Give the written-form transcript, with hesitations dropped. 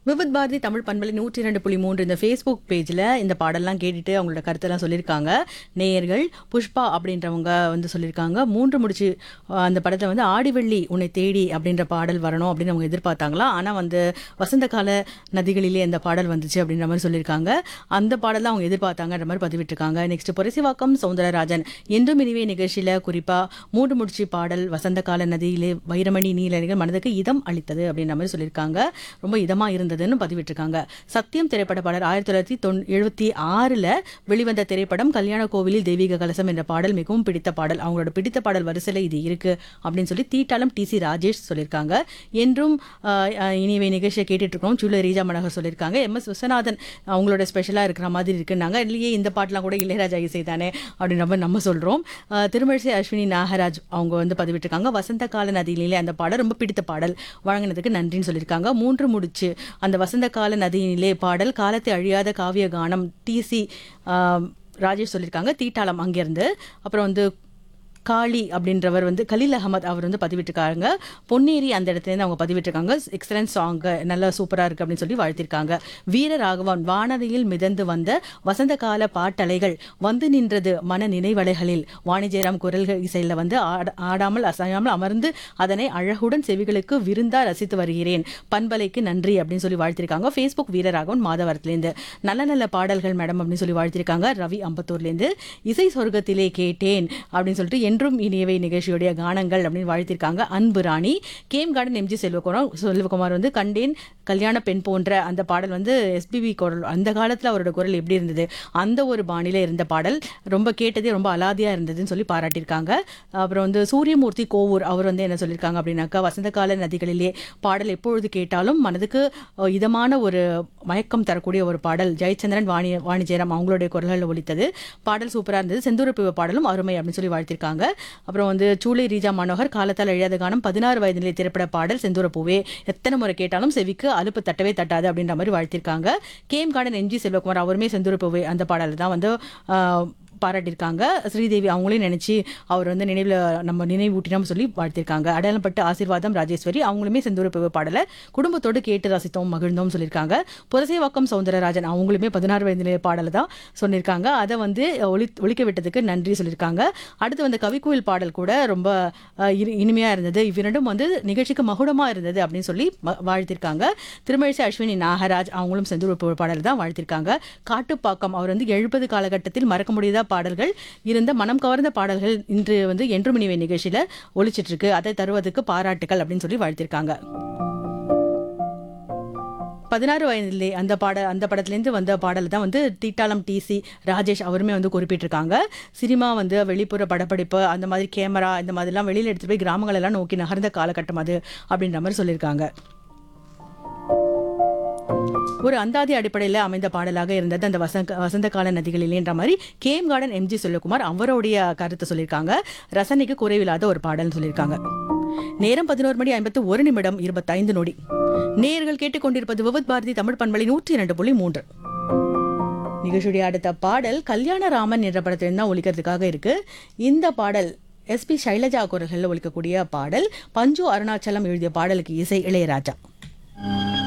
விவித் பாரதி தமிழ் பண்பலை 102.3 இந்த ஃபேஸ்புக் பேஜில் இந்த பாடல்லாம் கேட்டுட்டு அவங்களோட கருத்தெல்லாம் சொல்லியிருக்காங்க. நேயர்கள் புஷ்பா அப்படின்றவங்க வந்து சொல்லியிருக்காங்க, 3 முடிச்சு அந்த படத்தில் வந்து ஆடிவெள்ளி உன்னை தேடி அப்படின்ற பாடல் வரணும் அப்படின்னு அவங்க எதிர்பார்த்தாங்களா. ஆனால் வந்து வசந்த கால நதிகளிலே அந்த பாடல் வந்துச்சு அப்படின்ற மாதிரி சொல்லியிருக்காங்க. அந்த பாடல் தான் அவங்க எதிர்பார்த்தாங்கன்ற மாதிரி பதிவிட்டிருக்காங்க. நெக்ஸ்ட் பொரிசிவாக்கம் சௌந்தரராஜன் என்றும் இனிவே நிகழ்ச்சியில் குறிப்பாக 3 முடிச்சு பாடல் வசந்த கால நதியிலே வைரமணி நீலநிகள் மனதுக்கு இதம் அளித்தது அப்படின்ற மாதிரி சொல்லியிருக்காங்க. ரொம்ப இதமாக இருந்ததுன்னு பதிவிட்டிருக்காங்க. சத்தியம் திரைப்பட பாடல் 1976 வெளிவந்த திரைப்படம் கல்யாண கோவிலில் தெய்வீக கலசம் என்ற பாடல் மிகவும் பிடித்த பாடல். அவங்களோட பிடித்த பாடல் வரிசையில் இது இருக்கு அப்படின்னு சொல்லி தீட்டாளம் டிசி ராஜேஷ் சொல்லியிருக்காங்க. என்றும் இனிவே நிகழ்ச்சியை கேட்டுட்டு இருக்கோம். ஜூலை ரீஜா மனோகர் சொல்லியிருக்காங்க. MS விஸ்வநாதன் அவங்களோட ஸ்பெஷலாக இருக்கிற மாதிரி இருக்குன்னாங்க. இல்லையே இந்த பாட்டெலாம் கூட இளையராஜா இசை தானே அப்படின்ற மாதிரி நம்ம சொல்கிறோம். திருமழிசை அஸ்வினி நாகராஜ் அவங்க வந்து பதிவிட்டிருக்காங்க. வசந்த கால நதியிலே அந்த பாடல் ரொம்ப பிடித்த பாடல், வழங்கினதுக்கு நன்றின்னு சொல்லியிருக்காங்க. 3 முடிச்சு அந்த வசந்த கால நதியினிலே பாடல் காலத்தை அழியாத காவிய கானம் டிசி ராஜேஷ் சொல்லியிருக்காங்க. தீட்டாளம் அங்கேருந்து. அப்புறம் வந்து காளி அப்படின்றவர் வந்து கலீல் அகமது அவர் வந்து பதிவிட்டிருக்காங்க. பொன்னேரி அந்த இடத்துலேருந்து அவங்க பதிவிட்டிருக்காங்க. எக்ஸலன்ட் சாங், நல்லா சூப்பராக இருக்குது அப்படின்னு சொல்லி வாழ்த்திருக்காங்க. வீர ராகவன் வானதியில் மிதந்து வந்த வசந்த கால பாட்டலைகள் வந்து நின்றது மன நினைவலைகளில் வாணிஜெயராம் குரல்கள் இசையில் வந்து ஆடாமல் அசையாமல் அமர்ந்து அதனை அழகுடன் செவிகளுக்கு விருந்தா ரசித்து வருகிறேன், பண்பலைக்கு நன்றி அப்படின்னு சொல்லி வாழ்த்திருக்காங்க. ஃபேஸ்புக் வீரராகவன் மாதவரத்துலேருந்து. நல்ல நல்ல பாடல்கள் மேடம் அப்படின்னு சொல்லி வாழ்த்திருக்காங்க. ரவி அம்பத்தூர்லேருந்து. இசை சொர்க்கத்திலே கேட்டேன் அப்படின்னு சொல்லிட்டு என்றும் இனியவை நிகழ்ச்சியுடைய கானங்கள் அப்படின்னு வாழ்த்திருக்காங்க. அன்பு ராணி. கேம் கார்டன் எம்ஜி செல்வகுமார் வந்து கண்டேன் கல்யாண பெண் போன்ற அந்த பாடல் வந்து எஸ்பிபி குரல், அந்த காலத்தில் அவரோட குரல் எப்படி இருந்தது அந்த ஒரு பாணியில இருந்த பாடல், ரொம்ப கேட்டதே ரொம்ப அலாதியா இருந்ததுன்னு சொல்லி பாராட்டியிருக்காங்க. அப்புறம் வந்து சூரியமூர்த்தி கோவூர் அவர் வந்து என்ன சொல்லியிருக்காங்க அப்படின்னாக்கா, வசந்த கால நதிகளிலே பாடல் எப்பொழுது கேட்டாலும் மனதுக்கு இதமான ஒரு மயக்கம் தரக்கூடிய ஒரு பாடல். ஜெயச்சந்திரன் வாணிஜெயராம் அவங்களுடைய குரல்கள் ஒலித்தது. பாடல் சூப்பராக இருந்தது. செந்தூரப்பிவ பாடலும் அருமை அப்படின்னு சொல்லி வாழ்த்திருக்காங்க. அப்புறம் வந்து சூளை ரீஜா மனோகர் காலத்தால் அழியாத கானம் 16 வயதிலே திரைப்பட பாடல் செந்தூரப்பூவே எத்தனை முறை கேட்டாலும் செவிக்கு அலுப்பு தட்டவே தட்டாது அப்படின்ற மாதிரி வாழ்த்திருக்காங்க. கேம் கார்டன் எம்ஜி செல்வகுமார் அவருமே செந்தூரப்பூவே அந்த பாடல் தான் வந்து பாராட்டியிருக்காங்க. ஸ்ரீதேவி அவங்களையும் நினைச்சு அவர் வந்து நினைவில் நம்ம நினைவூட்டினோம் சொல்லி வாழ்த்திருக்காங்க. அடையாளப்பட்டு ஆசீர்வாதம் ராஜேஸ்வரி அவங்களுமே செந்தூரப்பூவே பாடலை குடும்பத்தோடு கேட்டு ரசித்தோம் மகிழ்ந்தோம் சொல்லியிருக்காங்க. புரசைவாக்கம் சௌந்தரராஜன் அவங்களுமே 16 வயதிலே பாடலை தான் சொல்லியிருக்காங்க. அதை வந்து ஒழிக்க விட்டதுக்கு நன்றி சொல்லியிருக்காங்க. அடுத்து வந்து கவிக்குயில் பாடல் கூட ரொம்ப இனிமையா இருந்தது, இவ்விரண்டும் வந்து நிகழ்ச்சிக்கு மகுடமா இருந்தது அப்படின்னு சொல்லி வாழ்த்திருக்காங்க. திருமழிசை அஸ்வினி நாகராஜ் அவங்களும் செந்தூரப்பூவே பாடல் தான் வாழ்த்திருக்காங்க. காட்டுப்பாக்கம் அவர் வந்து 70 காலகட்டத்தில் மறக்க முடியாத பாடல்கள் இருந்த மனம் கவர்ந்த பாடல்கள் இன்று வந்து என்றும் இனிவே நிகழ்ச்சியில ஒலிச்சிட்டு இருக்கு, அதை தருவதற்கு பாராட்டுகள் அப்படின்னு சொல்லி வாழ்த்திருக்காங்க. 16 வயதிலே அந்த படத்துலேருந்து வந்த பாடல் தான் வந்து தீட்டாளம் டிசி ராஜேஷ் அவருமே வந்து குறிப்பிட்டிருக்காங்க. சினிமா வந்து வெளிப்புற படப்பிடிப்பு அந்த மாதிரி கேமரா இந்த மாதிரிலாம் வெளியில் எடுத்துட்டு போய் கிராமங்கள் எல்லாம் நோக்கி நகர்ந்த காலகட்டம் அது அப்படின்ற மாதிரி சொல்லியிருக்காங்க. ஒரு அந்தாதி அடிப்படையில் அமைந்த பாடலாக இருந்தது அந்த வசந்த கால நதிகளிலேன்ற மாதிரி கேம் கார்டன் எம்ஜி செல்வகுமார் அவருடைய கருத்தை சொல்லியிருக்காங்க. ரசனைக்கு குறைவில்லாத ஒரு பாடல்னு சொல்லியிருக்காங்க. நேரம் 11:51 25 நொடி. நேயர்கள் கேட்டுக்கொண்டிருப்பது விவித் பாரதி தமிழ் பண்பலை 102.3. நிகழ்ச்சியுடைய அடுத்த பாடல் கல்யாணராமன் என்ற படத்திலிருந்து தான் ஒலிக்கிறதுக்காக இருக்கு. இந்த பாடல் SP சைலஜா குரல்களில் ஒலிக்கக்கூடிய பாடல். பஞ்சு அருணாச்சலம் எழுதிய பாடலுக்கு இசை இளையராஜா.